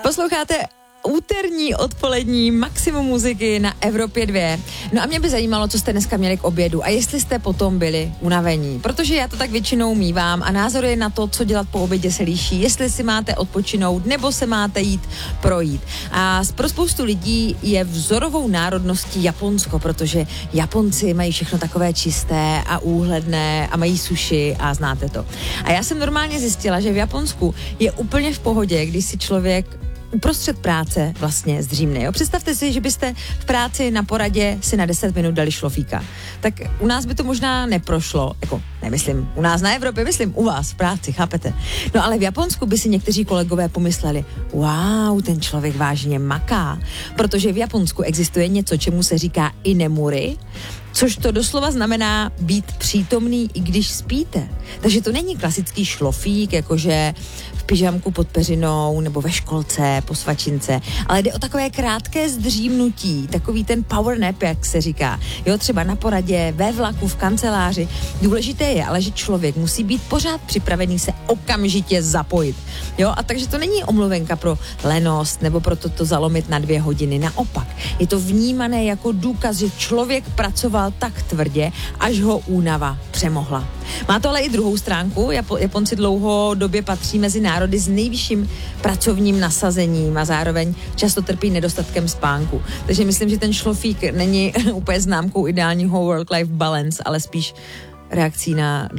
Posloucháte úterní odpolední maximum muziky na Evropě 2. No a mě by zajímalo, co jste dneska měli k obědu a jestli jste potom byli unavení, protože já to tak většinou mívám a názory na to, co dělat po obědě, se liší, jestli si máte odpočinout nebo se máte jít projít. A pro spoustu lidí je vzorovou národností Japonsko, protože Japonci mají všechno takové čisté a úhledné a mají sushi a znáte to. A já jsem normálně zjistila, že v Japonsku je úplně v pohodě, když si člověk uprostřed práce vlastně zdřímne. Jo? Představte si, že byste v práci na poradě si na 10 minut dali šlofíka. Tak u nás by to možná neprošlo, jako nemyslím u nás na Evropě, myslím u vás v práci, chápete? No ale v Japonsku by si někteří kolegové pomysleli, wow, ten člověk vážně maká, protože v Japonsku existuje něco, čemu se říká inemuri, což to doslova znamená být přítomný, i když spíte. Takže to není klasický šlofík, jakože v pyžamku pod peřinou nebo ve školce, po svačince, ale jde o takové krátké zdřímnutí, takový ten power nap, jak se říká. Jo, třeba na poradě, ve vlaku, v kanceláři. Důležité je ale, že člověk musí být pořád připravený se okamžitě zapojit. Jo, a takže to není omluvenka pro lenost nebo pro to zalomit na 2 hodiny. Naopak, je to vnímané jako důkaz, že člověk pracoval tak tvrdě, až ho únava přemohla. Má to ale i druhou stránku. Japonci dlouhodobě patří mezi národy s nejvyšším pracovním nasazením a zároveň často trpí nedostatkem spánku. Takže myslím, že ten šlofík není úplně známkou ideálního work-life balance, ale spíš reakcí na